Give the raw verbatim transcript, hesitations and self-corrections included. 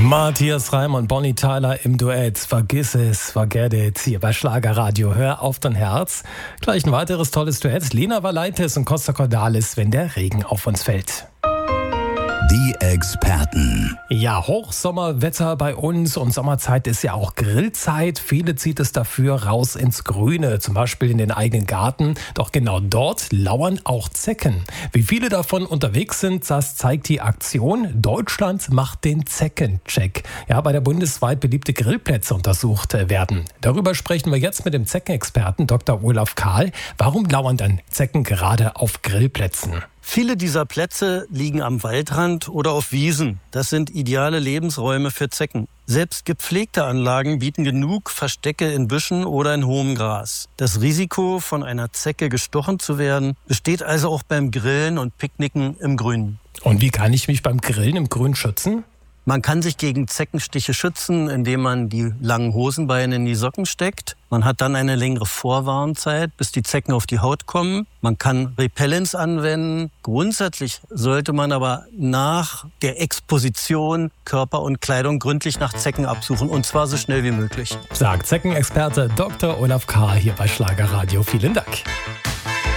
Matthias Reim und Bonnie Tyler im Duett. Vergiss es, forget it. Hier bei Schlagerradio. Hör auf dein Herz. Gleich ein weiteres tolles Duett. Lena Valaitis und Costa Cordalis, wenn der Regen auf uns fällt. Die Experten. Ja, Hochsommerwetter bei uns und Sommerzeit ist ja auch Grillzeit. Viele zieht es dafür raus ins Grüne, zum Beispiel in den eigenen Garten. Doch genau dort lauern auch Zecken. Wie viele davon unterwegs sind, das zeigt die Aktion Deutschland macht den Zeckencheck. Ja, bei der bundesweit beliebte Grillplätze untersucht werden. Darüber sprechen wir jetzt mit dem Zeckenexperten Doktor Olaf Kahl. Warum lauern dann Zecken gerade auf Grillplätzen? Viele dieser Plätze liegen am Waldrand oder auf Wiesen. Das sind ideale Lebensräume für Zecken. Selbst gepflegte Anlagen bieten genug Verstecke in Büschen oder in hohem Gras. Das Risiko, von einer Zecke gestochen zu werden, besteht also auch beim Grillen und Picknicken im Grünen. Und wie kann ich mich beim Grillen im Grün schützen? Man kann sich gegen Zeckenstiche schützen, indem man die langen Hosenbeine in die Socken steckt. Man hat dann eine längere Vorwarnzeit, bis die Zecken auf die Haut kommen. Man kann Repellents anwenden. Grundsätzlich sollte man aber nach der Exposition Körper und Kleidung gründlich nach Zecken absuchen, und zwar so schnell wie möglich. Sagt Zeckenexperte Doktor Olaf Kahl hier bei Schlagerradio. Vielen Dank.